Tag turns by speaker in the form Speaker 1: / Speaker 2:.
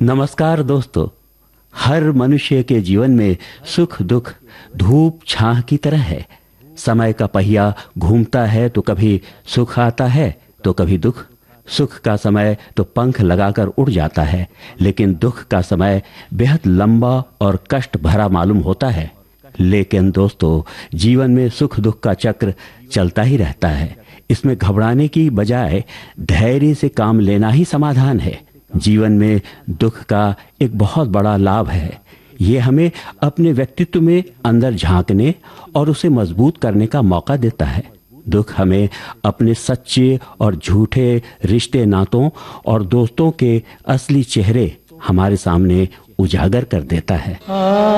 Speaker 1: नमस्कार दोस्तों। हर मनुष्य के जीवन में सुख दुख धूप छाह की तरह है। समय का पहिया घूमता है तो कभी सुख आता है तो कभी दुख। सुख का समय तो पंख लगाकर उड़ जाता है, लेकिन दुख का समय बेहद लंबा और कष्ट भरा मालूम होता है। लेकिन दोस्तों, जीवन में सुख दुख का चक्र चलता ही रहता है। इसमें घबराने की बजाय धैर्य से काम लेना ही समाधान है। जीवन में दुख का एक बहुत बड़ा लाभ है। ये हमें अपने व्यक्तित्व में अंदर झांकने और उसे मजबूत करने का मौका देता है। दुख हमें अपने सच्चे और झूठे रिश्ते नातों और दोस्तों के असली चेहरे हमारे सामने उजागर कर देता है।